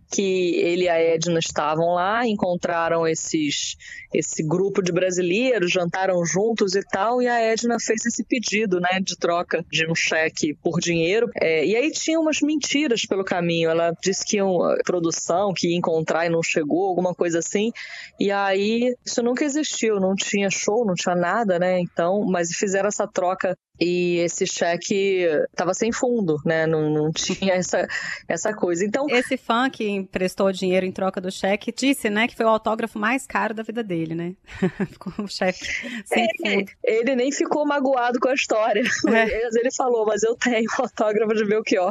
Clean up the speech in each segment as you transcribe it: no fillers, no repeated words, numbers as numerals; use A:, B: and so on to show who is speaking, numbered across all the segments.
A: que ele e a Edna estavam lá, encontraram esse grupo de brasileiros, jantaram juntos e tal, e a Edna fez esse pedido, né, de troca de um cheque por dinheiro. E aí tinha umas mentiras pelo caminho. Ela disse que uma produção que ia encontrar e não chegou, alguma coisa assim. E aí isso nunca existiu, não tinha show, não tinha nada, né? Então, mas fizeram essa troca. E esse cheque estava sem fundo, né? Não tinha essa coisa. Então,
B: esse fã que emprestou dinheiro em troca do cheque disse, né, que foi o autógrafo mais caro da vida dele, né? Ficou um cheque sem fundo.
A: Ele nem ficou magoado com a história. Ele falou, mas eu tenho o autógrafo de Belchior.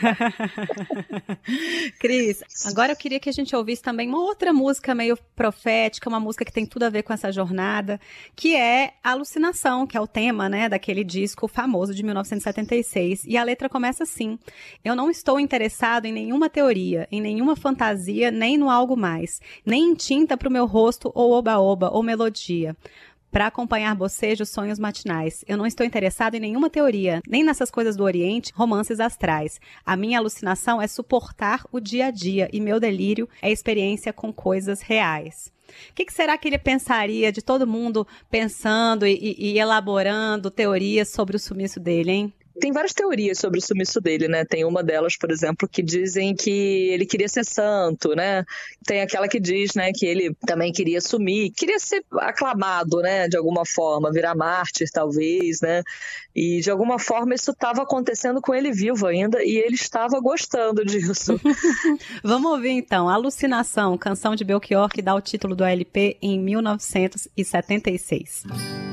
B: Cris, agora eu queria que a gente ouvisse também uma outra música meio profética, uma música que tem tudo a ver com essa jornada, que é Alucinação, que é o tema, né, daquele disco famoso de 1976, e a letra começa assim: eu não estou interessado em nenhuma teoria, em nenhuma fantasia, nem no algo mais, nem em tinta para o meu rosto ou oba-oba ou melodia, para acompanhar bocejos, sonhos matinais. Eu não estou interessado em nenhuma teoria, nem nessas coisas do Oriente, romances astrais. A minha alucinação é suportar o dia a dia, e meu delírio é experiência com coisas reais. O que será que ele pensaria de todo mundo pensando e elaborando teorias sobre o sumiço dele, hein?
A: Tem várias teorias sobre o sumiço dele, né? Tem uma delas, por exemplo, que dizem que ele queria ser santo, né? Tem aquela que diz, né, que ele também queria sumir, queria ser aclamado, né, de alguma forma, virar mártir, talvez, né? E, de alguma forma, isso estava acontecendo com ele vivo ainda e ele estava gostando disso.
B: Vamos ouvir, então, Alucinação, canção de Belchior, que dá o título do LP em 1976.